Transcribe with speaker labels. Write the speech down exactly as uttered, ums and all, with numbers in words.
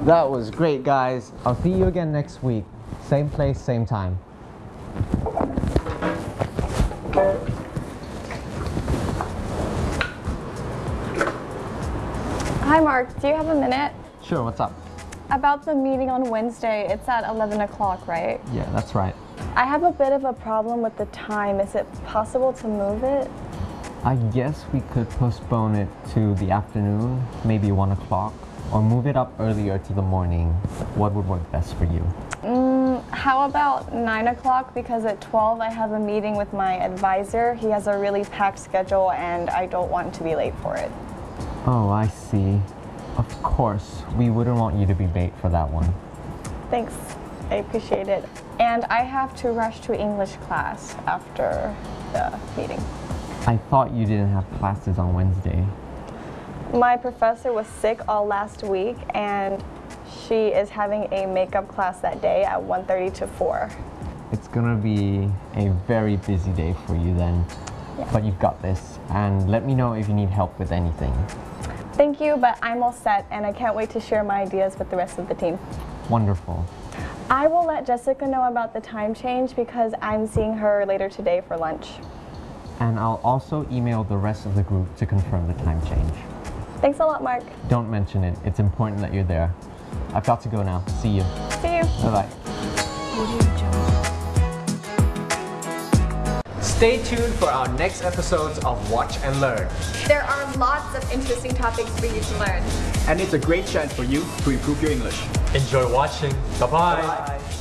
Speaker 1: That was great, guys. I'll see you again next week. Same place, same time.
Speaker 2: Hi Mark, do you have a minute?
Speaker 1: Sure, what's up?
Speaker 2: About the meeting on Wednesday, it's at eleven o'clock, right?
Speaker 1: Yeah, that's right.
Speaker 2: I have a bit of a problem with the time. Is it possible to move it?
Speaker 1: I guess we could postpone it to the afternoon, maybe one o'clock, or move it up earlier to the morning. What would work best for you?
Speaker 2: Mm, how about nine o'clock? Because at twelve I have a meeting with my advisor. He has a really packed schedule and I don't want to be late for it.
Speaker 1: Oh, I see. Of course, we wouldn't want you to be late for that one.
Speaker 2: Thanks, I appreciate it. And I have to rush to English class after the meeting.
Speaker 1: I thought you didn't have classes on Wednesday.
Speaker 2: My professor was sick all last week and she is having a makeup class that day at one thirty to four.
Speaker 1: It's gonna be a very busy day for you then.
Speaker 2: Yeah.
Speaker 1: But you've got this, and let me know if you need help with anything.
Speaker 2: Thank you, but I'm all set and I can't wait to share my ideas with the rest of the team.
Speaker 1: Wonderful.
Speaker 2: I will let Jessica know about the time change because I'm seeing her later today for lunch.
Speaker 1: And I'll also email the rest of the group to confirm the time change.
Speaker 2: Thanks a lot, Mark.
Speaker 1: Don't mention it. It's important that you're there. I've got to go now. See you.
Speaker 2: See you.
Speaker 1: Bye-bye. Stay tuned for our next episodes of Watch and Learn.
Speaker 3: There are lots of interesting topics for you to learn.
Speaker 4: And it's a great chance for you to improve your English.
Speaker 5: Enjoy watching. Bye-bye.
Speaker 4: Bye.